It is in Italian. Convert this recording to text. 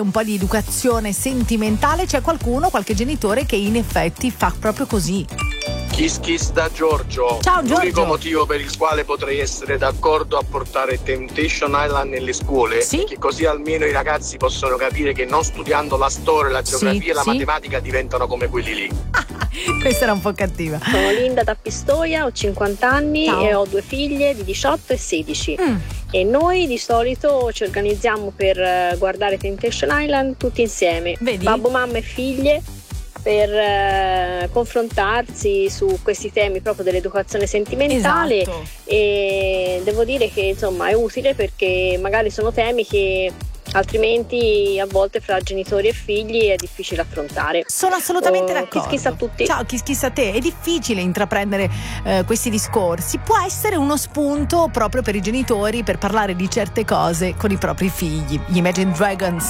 un po' di educazione sentimentale, c'è qualche genitore che in effetti fa proprio così. Kiss da Giorgio. Ciao Giorgio. L'unico motivo per il quale potrei essere d'accordo a portare Temptation Island nelle scuole è che così almeno i ragazzi possono capire che non studiando la storia, la geografia e la matematica diventano come quelli lì. Questa era un po' cattiva. Sono Linda da Pistoia, ho 50 anni e ho 2 figlie di 18 e 16. E noi di solito ci organizziamo per guardare Temptation Island tutti insieme. Vedi? Babbo, mamma e figlie, per confrontarsi su questi temi proprio dell'educazione sentimentale. Esatto. E devo dire che insomma è utile perché magari sono temi che altrimenti a volte fra genitori e figli è difficile affrontare. Sono assolutamente d'accordo. Kiss a tutti. Ciao, kiss a te. È difficile intraprendere questi discorsi, può essere uno spunto proprio per i genitori per parlare di certe cose con i propri figli. Gli Imagine Dragons.